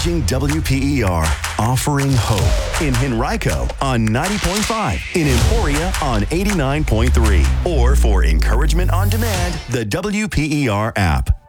Encouraging WPER, offering hope in Henrico on 90.5, in Emporia on 89.3, or for encouragement on demand, the WPER app.